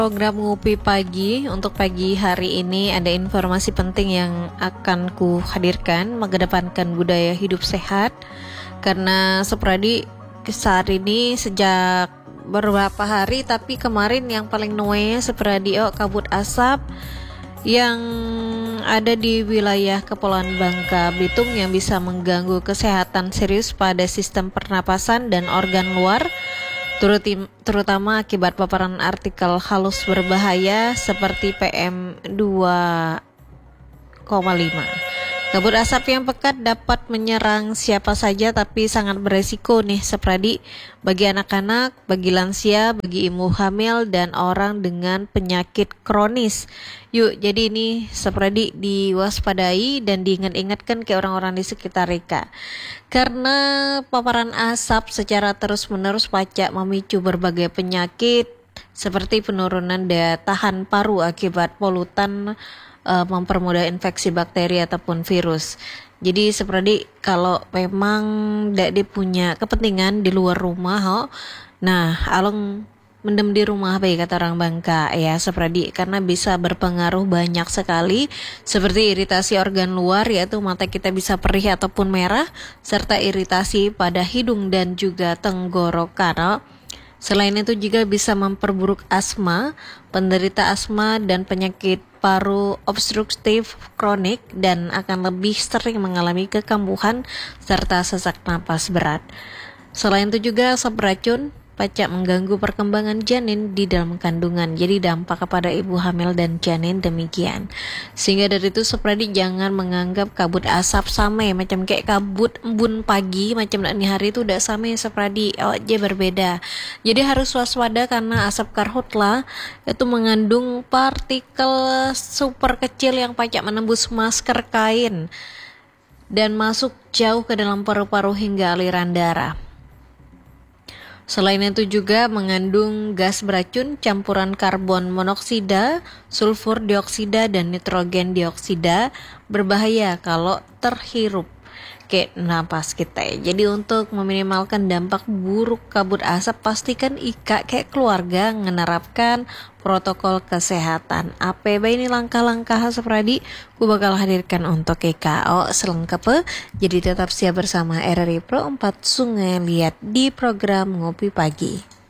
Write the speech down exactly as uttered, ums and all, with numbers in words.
Program Ngopi Pagi untuk pagi hari ini ada informasi penting yang akan ku hadirkan, mengedepankan budaya hidup sehat. Karena Supradi saat ini sejak beberapa hari, tapi kemarin yang paling noe Supradi oh, kabut asap yang ada di wilayah Kepulauan Bangka Belitung yang bisa mengganggu kesehatan serius pada sistem pernapasan dan organ luar, terutama akibat paparan artikel halus berbahaya seperti P M dua koma lima. Kabut asap yang pekat dapat menyerang siapa saja, tapi sangat beresiko nih Supradi bagi anak-anak, bagi lansia, bagi ibu hamil, dan orang dengan penyakit kronis. Yuk, jadi ini Supradi diwaspadai dan diingat-ingatkan ke orang-orang di sekitar Rika. Karena paparan asap secara terus-menerus pacak memicu berbagai penyakit seperti penurunan daya tahan paru akibat polutan, uh, mempermudah infeksi bakteri ataupun virus. Jadi seperti kalau memang tidak punya kepentingan di luar rumah, ho, nah along mendem di rumah baik kata orang Bangka ya seperti, karena bisa berpengaruh banyak sekali seperti iritasi organ luar, yaitu mata kita bisa perih ataupun merah, serta iritasi pada hidung dan juga tenggorokan. Selain itu juga bisa memperburuk asma, penderita asma dan penyakit paru obstruktif kronik, dan akan lebih sering mengalami kekambuhan serta sesak napas berat. Selain itu juga asap beracun pacak mengganggu perkembangan janin di dalam kandungan, jadi dampak kepada ibu hamil dan janin demikian. Sehingga dari itu Supradi jangan menganggap kabut asap sama ya, macam kayak kabut embun pagi macam ini hari itu udah sama ya Supradi, oh aja berbeda. Jadi harus waspada karena asap karhutla itu mengandung partikel super kecil yang pacak menembus masker kain dan masuk jauh ke dalam paru-paru hingga aliran darah. Selain itu juga mengandung gas beracun campuran karbon monoksida, sulfur dioksida, dan nitrogen dioksida, berbahaya kalau terhirup ke napas kita. Jadi untuk meminimalkan dampak buruk kabut asap, pastikan Ika kayak keluarga menerapkan protokol kesehatan. Apa ini langkah-langkah Supradi ku bakal hadirkan untuk Ika oh selengkapnya. Jadi tetap siap bersama R R I Pro empat Sungai Liat di program Ngopi Pagi.